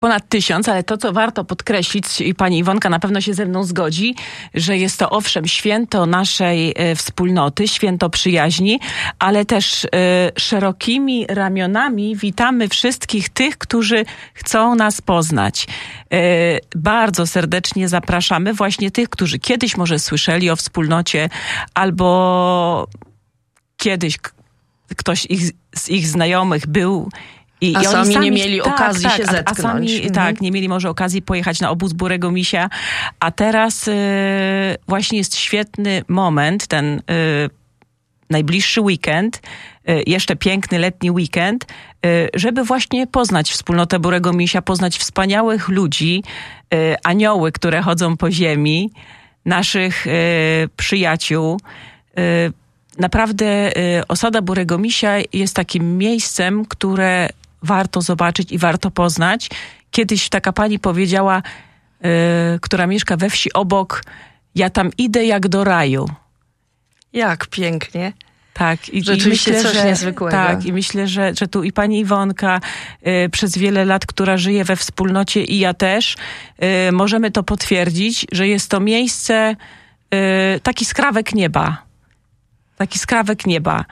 Ponad 1000, ale to, co warto podkreślić, i pani Iwonka na pewno się ze mną zgodzi, że jest to owszem święto naszej wspólnoty, święto przyjaźni, ale też szerokimi ramionami witamy wszystkich tych, którzy chcą nas poznać. Bardzo serdecznie zapraszamy właśnie tych, którzy kiedyś może słyszeli o wspólnocie, albo kiedyś ktoś z ich znajomych był i sami nie mieli okazji się zetknąć. A sami nie mieli może okazji pojechać na obóz Burego Misia. A teraz właśnie jest świetny moment, ten najbliższy weekend, jeszcze piękny letni weekend, żeby właśnie poznać wspólnotę Burego Misia, poznać wspaniałych ludzi, anioły, które chodzą po ziemi, naszych przyjaciół. Naprawdę osada Burego Misia jest takim miejscem, które warto zobaczyć i warto poznać. Kiedyś taka pani powiedziała, która mieszka we wsi obok, ja tam idę jak do raju. Jak pięknie. Tak. I rzeczywiście myślę, coś niezwykłego. Tak, i myślę, że tu i pani Iwonka przez wiele lat, która żyje we wspólnocie i ja też, możemy to potwierdzić, że jest to miejsce, taki skrawek nieba. Taki skrawek nieba.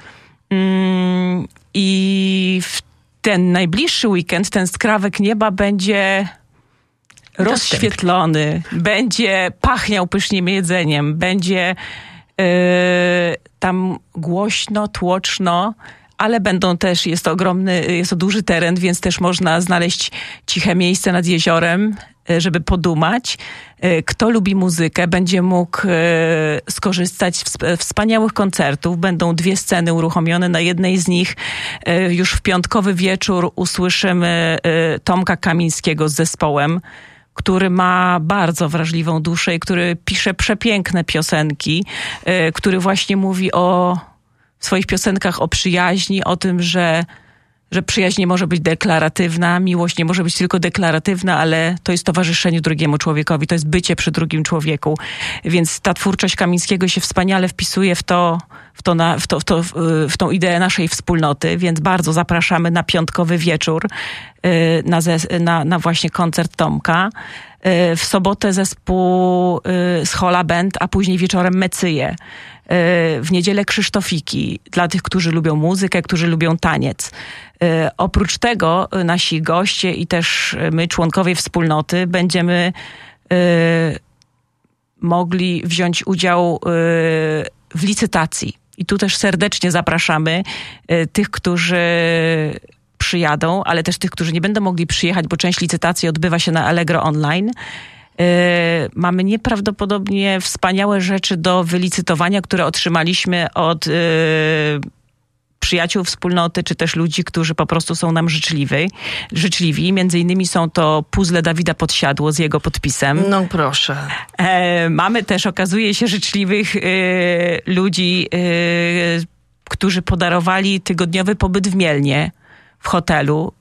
I w ten najbliższy weekend ten skrawek nieba będzie rozświetlony, będzie pachniał pysznym jedzeniem, będzie tam głośno, tłoczno, ale będą też, jest to duży teren, więc też można znaleźć ciche miejsce nad jeziorem, żeby podumać. Kto lubi muzykę, będzie mógł skorzystać z wspaniałych koncertów. Będą 2 sceny uruchomione. Na jednej z nich już w piątkowy wieczór usłyszymy Tomka Kamińskiego z zespołem, który ma bardzo wrażliwą duszę i który pisze przepiękne piosenki, który właśnie mówi w swoich piosenkach o przyjaźni, o tym, że przyjaźń nie może być deklaratywna, miłość nie może być tylko deklaratywna, ale to jest towarzyszenie drugiemu człowiekowi, to jest bycie przy drugim człowieku. Więc ta twórczość Kamińskiego się wspaniale wpisuje w tą ideę naszej wspólnoty, więc bardzo zapraszamy na piątkowy wieczór na właśnie koncert Tomka. W sobotę zespół Schola Band, a później wieczorem Mecyje. W niedzielę Krzysztofiki, dla tych, którzy lubią muzykę, którzy lubią taniec. Oprócz tego nasi goście i też my, członkowie wspólnoty, będziemy mogli wziąć udział w licytacji. I tu też serdecznie zapraszamy tych, którzy przyjadą, ale też tych, którzy nie będą mogli przyjechać, bo część licytacji odbywa się na Allegro Online. Mamy nieprawdopodobnie wspaniałe rzeczy do wylicytowania, które otrzymaliśmy od przyjaciół wspólnoty, czy też ludzi, którzy po prostu są nam życzliwi. Między innymi są to puzzle Dawida Podsiadło z jego podpisem. No proszę. Mamy też, okazuje się, życzliwych ludzi, którzy podarowali tygodniowy pobyt w Mielnie, w hotelu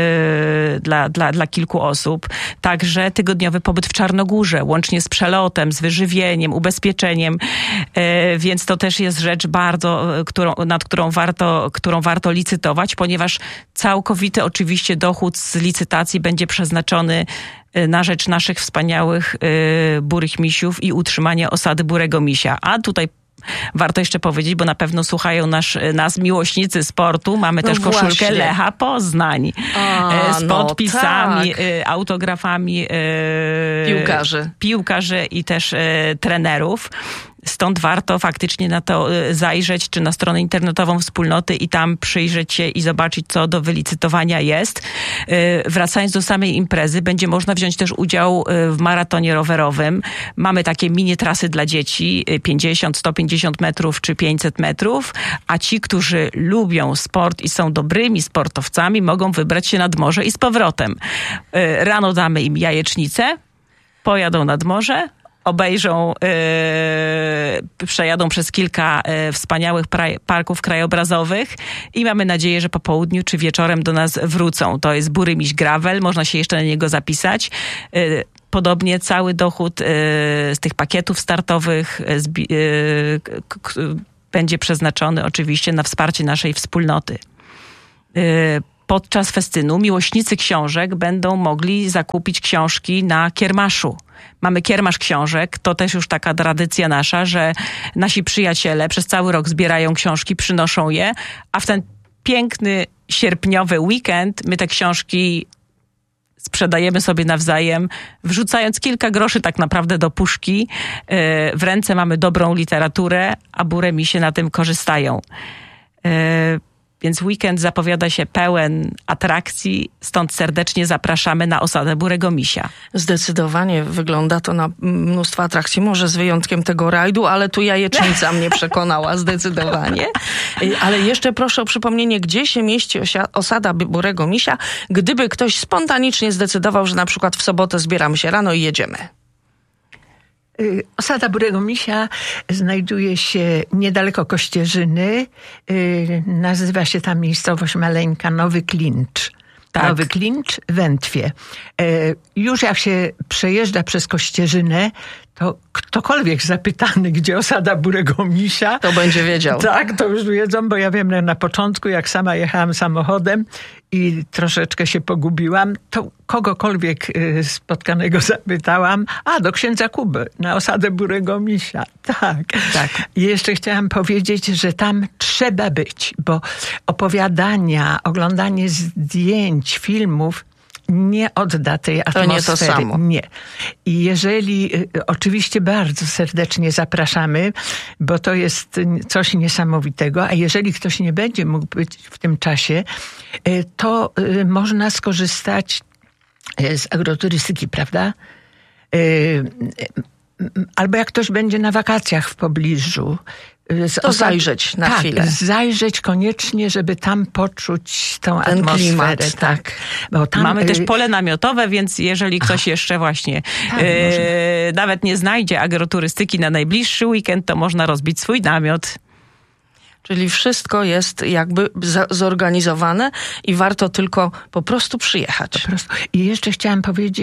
dla kilku osób. Także tygodniowy pobyt w Czarnogórze, łącznie z przelotem, z wyżywieniem, ubezpieczeniem. Więc to też jest rzecz bardzo, nad którą warto licytować, ponieważ całkowity oczywiście dochód z licytacji będzie przeznaczony na rzecz naszych wspaniałych burych misiów i utrzymanie osady Burego Misia. A tutaj warto jeszcze powiedzieć, bo na pewno słuchają nas miłośnicy sportu. Mamy też koszulkę właśnie. Lecha Poznań z podpisami, autografami piłkarzy i też trenerów. Stąd warto faktycznie na to zajrzeć, czy na stronę internetową wspólnoty i tam przyjrzeć się i zobaczyć, co do wylicytowania jest. Wracając do samej imprezy, będzie można wziąć też udział w maratonie rowerowym. Mamy takie mini trasy dla dzieci, 50, 150 metrów czy 500 metrów, a ci, którzy lubią sport i są dobrymi sportowcami, mogą wybrać się nad morze i z powrotem. Rano damy im jajecznicę, pojadą nad morze, obejrzą, przejadą przez kilka wspaniałych parków krajobrazowych i mamy nadzieję, że po południu czy wieczorem do nas wrócą. To jest Bury Miś Gravel, można się jeszcze na niego zapisać. Podobnie cały dochód z tych pakietów startowych będzie przeznaczony oczywiście na wsparcie naszej wspólnoty. podczas festynu miłośnicy książek będą mogli zakupić książki na kiermaszu. Mamy kiermasz książek, to też już taka tradycja nasza, że nasi przyjaciele przez cały rok zbierają książki, przynoszą je, a w ten piękny sierpniowy weekend my te książki sprzedajemy sobie nawzajem, wrzucając kilka groszy tak naprawdę do puszki. W ręce mamy dobrą literaturę, a buremisie na tym korzystają. Więc weekend zapowiada się pełen atrakcji, stąd serdecznie zapraszamy na osadę Burego Misia. Zdecydowanie wygląda to na mnóstwo atrakcji, może z wyjątkiem tego rajdu, ale tu jajecznica mnie przekonała zdecydowanie. Ale jeszcze proszę o przypomnienie, gdzie się mieści osada Burego Misia, gdyby ktoś spontanicznie zdecydował, że na przykład w sobotę zbieramy się rano i jedziemy. Osada Burego Misia znajduje się niedaleko Kościerzyny. Nazywa się ta miejscowość maleńka Nowy Klincz. Tak. Nowy Klincz, Wętwie. Już jak się przejeżdża przez Kościerzynę, to ktokolwiek zapytany, gdzie osada Burego Misia, to będzie wiedział. Tak, to już wiedzą, bo ja wiem, na początku, jak sama jechałam samochodem i troszeczkę się pogubiłam, to kogokolwiek spotkanego zapytałam, do księdza Kuby, na osadę Burego Misia. Tak. I jeszcze chciałam powiedzieć, że tam trzeba być, bo opowiadania, oglądanie zdjęć, filmów nie odda tej atmosfery. To nie to samo. Nie. I jeżeli, oczywiście bardzo serdecznie zapraszamy, bo to jest coś niesamowitego, a jeżeli ktoś nie będzie mógł być w tym czasie, to można skorzystać z agroturystyki, prawda? Albo jak ktoś będzie na wakacjach w pobliżu, to zajrzeć na chwilę. Zajrzeć koniecznie, żeby tam poczuć tą atmosferę. Klimat, tak. Bo tam, mamy też pole namiotowe, więc jeżeli ktoś jeszcze właśnie nawet nie znajdzie agroturystyki na najbliższy weekend, to można rozbić swój namiot. Czyli wszystko jest jakby zorganizowane i warto tylko po prostu przyjechać. I jeszcze chciałam powiedzieć,